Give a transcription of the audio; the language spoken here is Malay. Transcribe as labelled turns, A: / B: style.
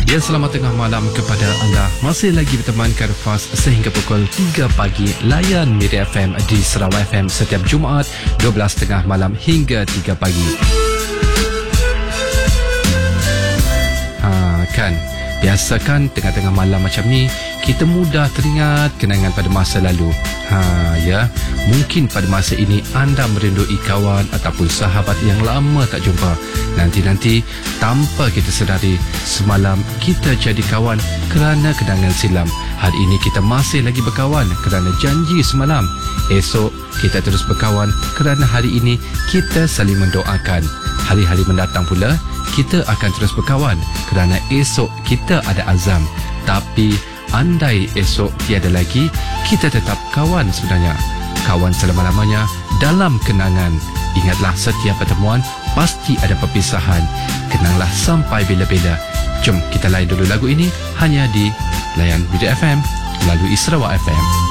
A: Ya, selamat tengah malam kepada anda. Masih lagi bertemankan Fas sehingga pukul 3 pagi. Layan Miri FM di Sarawak FM setiap Jumaat 12 tengah malam hingga 3 pagi. Kan, biasa kan tengah-tengah malam macam ni kita mudah teringat kenangan pada masa lalu. Ya, mungkin pada masa ini anda merindui kawan ataupun sahabat yang lama tak jumpa. Nanti tanpa kita sedari, semalam kita jadi kawan kerana kenangan silam. Hari ini kita masih lagi berkawan kerana janji semalam. Esok kita terus berkawan kerana hari ini kita saling mendoakan. Hari-hari mendatang pula kita akan terus berkawan kerana esok kita ada azam. Tapi andai esok tiada lagi, kita tetap kawan sebenarnya. Kawan selama-lamanya dalam kenangan. Ingatlah, setiap pertemuan pasti ada perpisahan. Kenanglah sampai bila-bila. Jom kita layan dulu lagu ini hanya di Layan Miri FM melalui Sarawak FM.